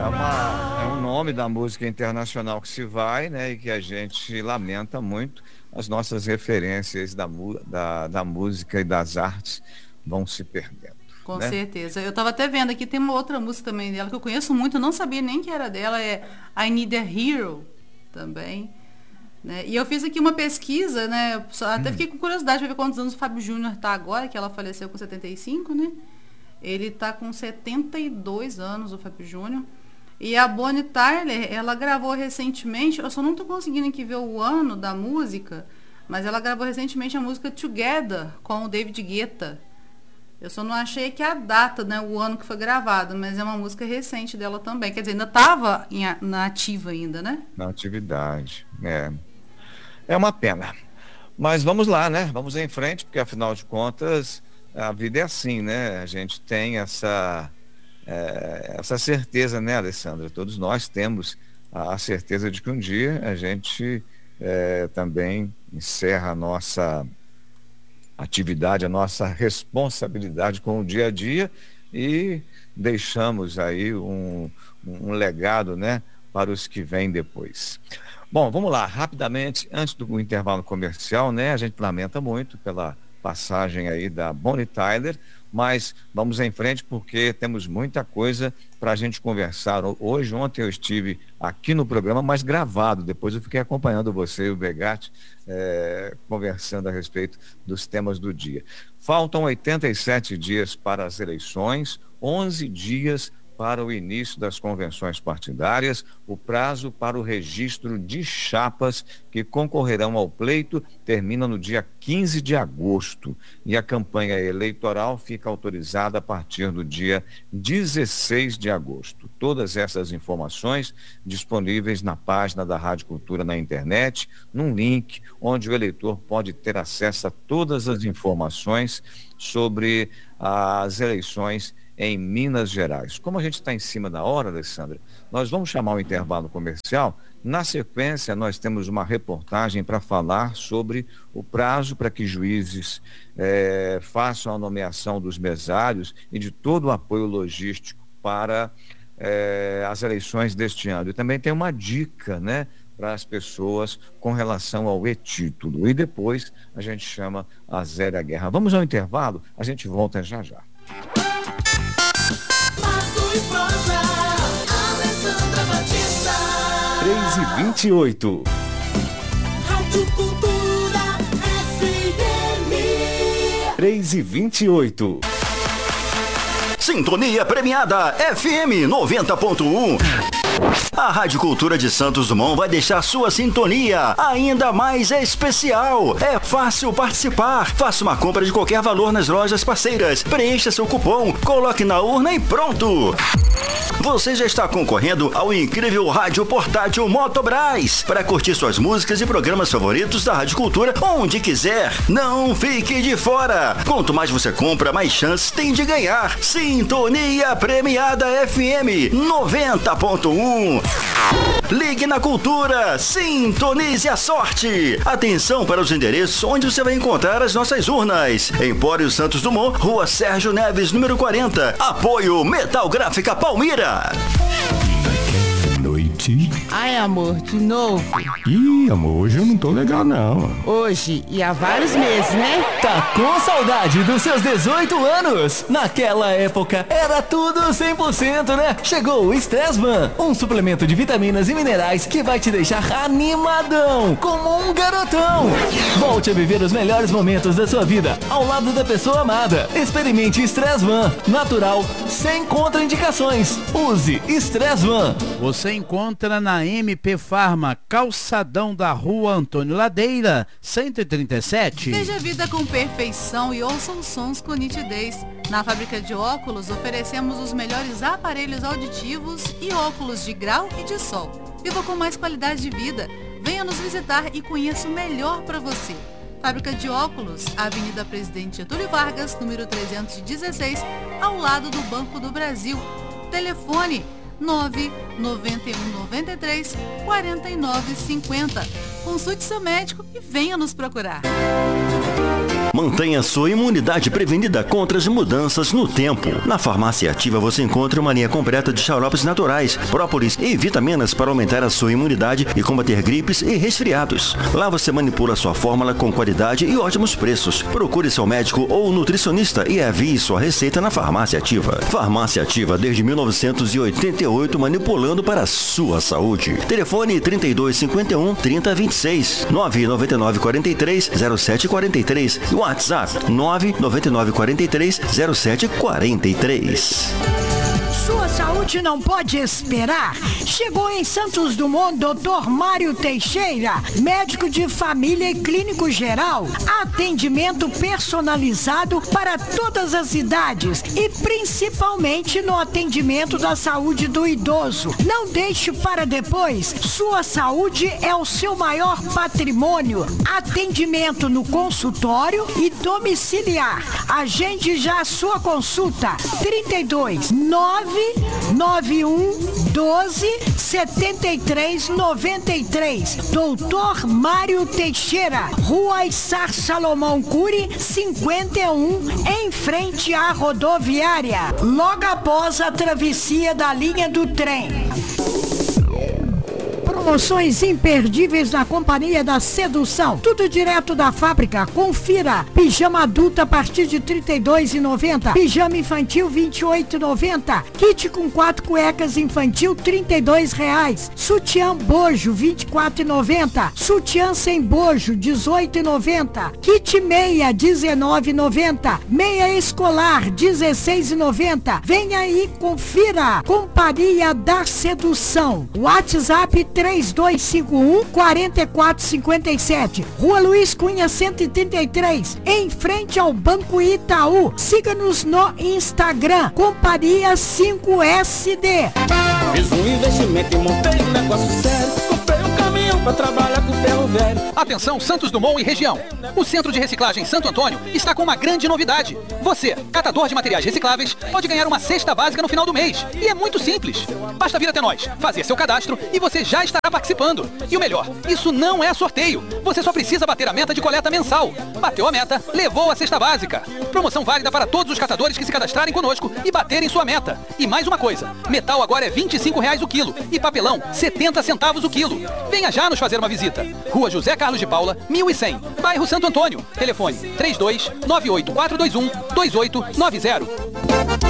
É um nome da música internacional que se vai, né? E que a gente lamenta muito. As nossas referências da música e das artes vão se perdendo, Com né? certeza. Eu estava até vendo aqui, tem uma outra música também dela que eu conheço muito, eu não sabia nem que era dela, é I Need a Hero também. Né? E eu fiz aqui uma pesquisa, né? Até fiquei com curiosidade para ver quantos anos o Fábio Júnior está agora, que ela faleceu com 75, né? Ele está com 72 anos, o Fábio Júnior. E a Bonnie Tyler, ela gravou recentemente, eu só não estou conseguindo aqui ver o ano da música, mas ela gravou recentemente a música Together com o David Guetta. Eu só não achei aqui a data, né, o ano que foi gravado, mas é uma música recente dela também. Quer dizer, ainda estava na ativa ainda, né? Na atividade. É uma pena. Mas vamos lá, né? Vamos em frente, porque afinal de contas, a vida é assim, né? A gente tem essa certeza, né, Alessandra? Todos nós temos a certeza de que um dia a gente também encerra a nossa atividade, a nossa responsabilidade com o dia a dia e deixamos aí um legado, né, para os que vêm depois. Bom, vamos lá, rapidamente, antes do intervalo comercial, né, a gente lamenta muito pela passagem aí da Bonnie Tyler, mas vamos em frente porque temos muita coisa para a gente conversar. Ontem eu estive aqui no programa, mas gravado, depois eu fiquei acompanhando você e o Begatti, conversando a respeito dos temas do dia. Faltam 87 dias para as eleições, 11 dias para o início das convenções partidárias. O prazo para o registro de chapas que concorrerão ao pleito termina no dia 15 de agosto e a campanha eleitoral fica autorizada a partir do dia 16 de agosto. Todas essas informações disponíveis na página da Rádio Cultura na internet, num link onde o eleitor pode ter acesso a todas as informações sobre as eleições em Minas Gerais. Como a gente está em cima da hora, Alessandra, nós vamos chamar o intervalo comercial. Na sequência, nós temos uma reportagem para falar sobre o prazo para que juízes façam a nomeação dos mesários e de todo o apoio logístico para as eleições deste ano. E também tem uma dica, né, para as pessoas com relação ao e-título. E depois a gente chama a Zélia Guerra. Vamos ao intervalo, a gente volta já já. 3h28. Rádio Cultura FM. 3h28. Sintonia Premiada FM 90.1. A Rádio Cultura de Santos Dumont vai deixar sua sintonia ainda mais especial. É fácil participar. Faça uma compra de qualquer valor nas lojas parceiras. Preencha seu cupom, coloque na urna e pronto. Você já está concorrendo ao incrível rádio portátil Motobras para curtir suas músicas e programas favoritos da Rádio Cultura onde quiser. Não fique de fora. Quanto mais você compra, mais chances tem de ganhar. Sintonia Premiada FM 90.1. Ligue na Cultura, sintonize a sorte. Atenção para os endereços onde você vai encontrar as nossas urnas. Empório Santos Dumont, Rua Sérgio Neves, número 40. Apoio Metal Gráfica Palmira. Ai, amor, de novo? Ih, amor, hoje eu não tô legal, não. Hoje e há vários meses, né? Tá com saudade dos seus 18 anos? Naquela época era tudo 100%, né? Chegou o Stressman, um suplemento de vitaminas e minerais que vai te deixar animadão, como um garotão. Volte a viver os melhores momentos da sua vida ao lado da pessoa amada. Experimente Stressman, natural, sem contraindicações. Use Stressman. Você encontra na MP Farma, calçadão da Rua Antônio Ladeira, 137. Veja a vida com perfeição e ouça os sons com nitidez. Na fábrica de óculos, oferecemos os melhores aparelhos auditivos e óculos de grau e de sol. Viva com mais qualidade de vida. Venha nos visitar e conheça o melhor para você. Fábrica de óculos, Avenida Presidente Getúlio Vargas, número 316, ao lado do Banco do Brasil. Telefone 99193-4950. Consulte seu médico e venha nos procurar. Mantenha sua imunidade prevenida contra as mudanças no tempo. Na Farmácia Ativa você encontra uma linha completa de xaropes naturais, própolis e vitaminas para aumentar a sua imunidade e combater gripes e resfriados. Lá você manipula sua fórmula com qualidade e ótimos preços. Procure seu médico ou nutricionista e avie sua receita na Farmácia Ativa. Farmácia Ativa desde 1988, manipulando para a sua saúde. Telefone 3251 3026, 99943 0743 e WhatsApp 99943 0743. Sua saúde não pode esperar. Chegou em Santos Dumont Dr. Mário Teixeira, médico de família e clínico geral. Atendimento personalizado para todas as idades e principalmente no atendimento da saúde do idoso. Não deixe para depois. Sua saúde é o seu maior patrimônio. Atendimento no consultório e domiciliar. Agende já a sua consulta. 32 991 12 73 93. Doutor Mário Teixeira, Rua Issar Salomão Cury, 51, em frente à rodoviária, logo após a travessia da linha do trem. Promoções imperdíveis na Companhia da Sedução. Tudo direto da fábrica. Confira. Pijama adulto a partir de R$ 32,90. Pijama infantil R$ 28,90. Kit com 4 cuecas infantil R$ 32,00. Sutiã bojo R$ 24,90. Sutiã sem bojo R$ 18,90. Kit meia R$ 19,90. Meia escolar R$ 16,90. Venha aí, confira. Companhia da Sedução. WhatsApp 3251-4457. Rua Luiz Cunha 133, em frente ao Banco Itaú. Siga-nos no Instagram, Companhia 5SD. Fiz um investimento e montei um negócio sério. Comprei um caminhão pra trabalhar com ferro velho. Atenção Santos Dumont e região. O Centro de Reciclagem Santo Antônio está com uma grande novidade. Você, catador de materiais recicláveis, pode ganhar uma cesta básica no final do mês. E é muito simples. Basta vir até nós, fazer seu cadastro e você já estará participando. E o melhor, isso não é sorteio. Você só precisa bater a meta de coleta mensal. Bateu a meta, levou a cesta básica. Promoção válida para todos os catadores que se cadastrarem conosco e baterem sua meta. E mais uma coisa, metal agora é R$ 25,00 o quilo e papelão 70 centavos o quilo. Venha já nos fazer uma visita. Rua José Carlos de Paula, 1100, bairro Santo Antônio. Telefone 32 98421 2890.